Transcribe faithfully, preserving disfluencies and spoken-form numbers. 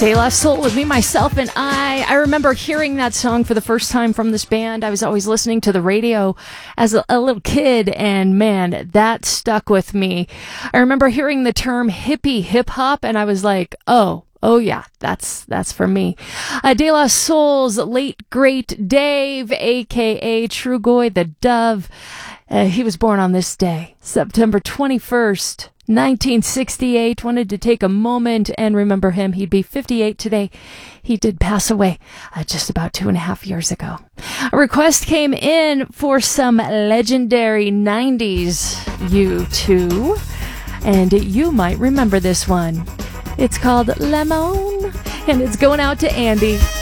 De La Soul with Me, Myself, and I. I remember hearing that song for the first time from this band. I was always listening to the radio as a, a little kid, and man, that stuck with me. I remember hearing the term hippie hip-hop, and I was like, oh, oh yeah, that's that's for me. Uh, De La Soul's late great Dave, a k a. Trugoy the Dove. Uh, he was born on this day, September twenty-first, nineteen sixty-eight. Wanted to take a moment and remember him. He'd be fifty-eight today. He did pass away uh, just about two and a half years ago. A request came in for some legendary nineties U two, and you might remember this one. It's called Lemon, and it's going out to Andy.